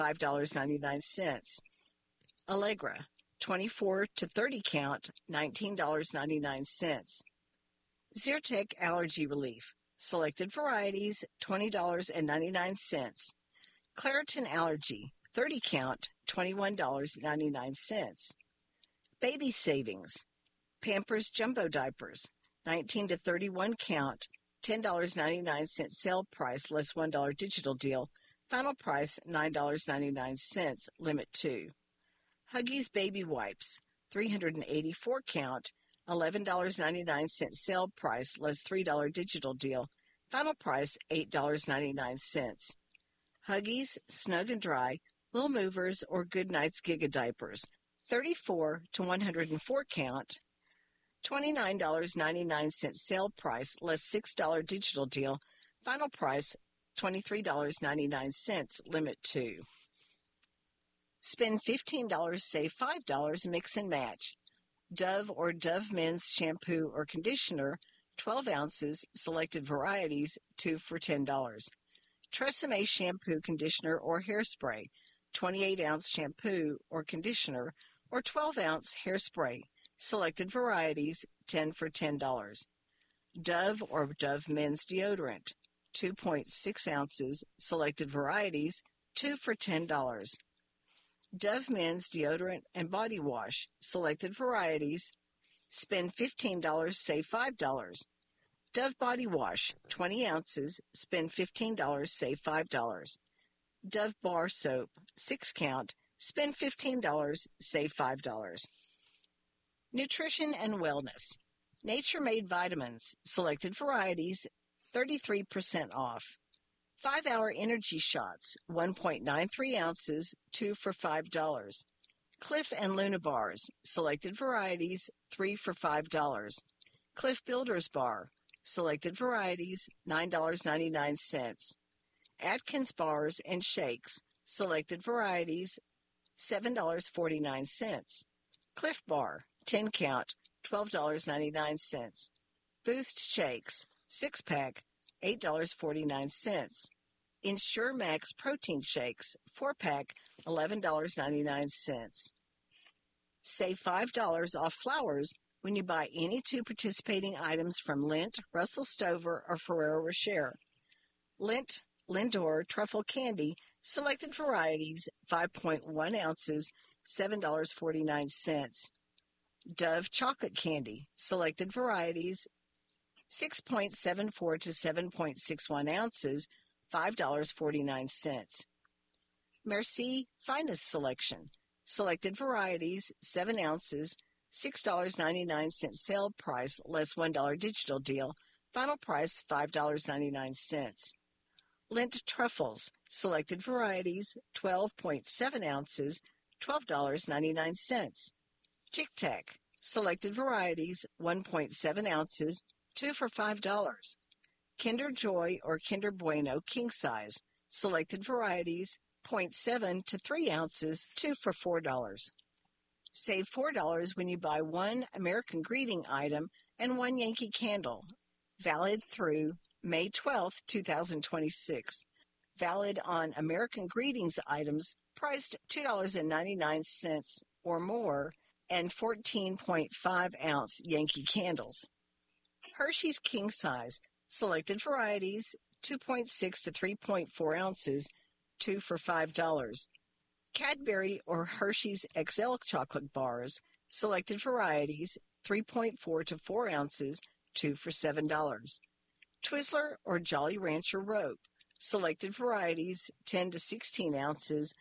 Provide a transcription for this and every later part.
$5.99. Allegra, 24 to 30 count, $19.99. Zyrtec Allergy Relief, selected varieties, $20.99. Claritin Allergy, 30 count, $21.99. Baby Savings, Pampers Jumbo Diapers, 19 to 31 count, $10.99 sale price, less $1 digital deal. Final price, $9.99, limit 2. Huggies Baby Wipes, 384 count, $11.99 sale price, less $3 digital deal. Final price, $8.99. Huggies Snug and Dry, Little Movers or Good Nights Giga Diapers, 34 to 104 count, $29.99 sale price, less $6 digital deal. Final price, $23.99, limit 2. Spend $15, save $5, mix and match. Dove or Dove Men's Shampoo or Conditioner, 12 ounces, selected varieties, 2 for $10. Tresemme Shampoo, Conditioner, or Hairspray, 28-ounce shampoo or conditioner, or 12-ounce hairspray, selected varieties, 10 for $10. Dove or Dove Men's Deodorant, 2.6 ounces, selected varieties, 2 for $10. Dove Men's Deodorant and Body Wash, selected varieties, spend $15, save $5. Dove Body Wash, 20 ounces, spend $15, save $5. Dove Bar Soap, 6 count, spend $15, save $5. Nutrition and Wellness, Nature Made Vitamins, selected varieties, 33% off. 5-Hour Energy Shots, 1.93 ounces, 2 for $5. Cliff and Luna Bars, selected varieties, 3 for $5. Cliff Builders Bar, selected varieties, $9.99. Atkins Bars and Shakes, selected varieties, $7.49. Cliff Bar, 10 count, $12.99. Boost Shakes, 6-pack, $8.49. Ensure Max Protein Shakes, 4-pack, $11.99. Save $5 off flowers when you buy any 2 participating items from Lindt, Russell Stover, or Ferrero Rocher. Lindt Lindor Truffle Candy, selected varieties, 5.1 ounces, $7.49. Dove Chocolate Candy, selected varieties, 6.74 to 7.61 ounces, $5.49. Merci Finest Selection, selected varieties, 7 ounces, $6.99 sale price, less $1 digital deal. Final price, $5.99. Lindt Truffles, selected varieties, 12.7 ounces, $12.99. Tic Tac, selected varieties, 1.7 ounces, 2 for $5. Kinder Joy or Kinder Bueno King Size, selected varieties, 0.7 to 3 ounces, 2 for $4. Save $4 when you buy 1 American Greeting item and 1 Yankee Candle. Valid through May 12, 2026. Valid on American Greetings items priced $2.99 or more and 14.5-ounce Yankee Candles. Hershey's King Size, selected varieties, 2.6 to 3.4 ounces, 2 for $5. Cadbury or Hershey's XL chocolate bars, selected varieties, 3.4 to 4 ounces, 2 for $7. Twizzler or Jolly Rancher Rope, selected varieties, 10 to 16 ounces,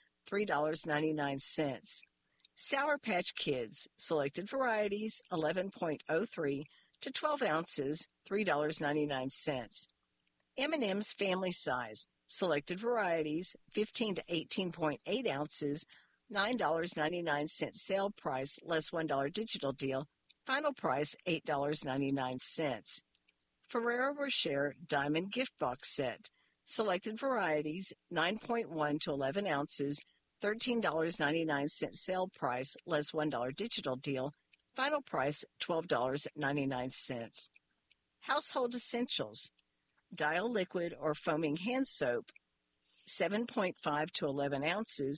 $3.99. Sour Patch Kids, selected varieties, 11.03 to 12 ounces, $3.99. M&M's Family Size, selected varieties, 15 to 18.8 ounces, $9.99 sale price, less $1 digital deal. Final price, $8.99. Ferrero Rocher Diamond Gift Box Set, selected varieties, 9.1 to 11 ounces, $13.99 sale price, less $1 digital deal. Final price, $12.99. Household Essentials, Dial Liquid or Foaming Hand Soap, 7.5 to 11 ounces,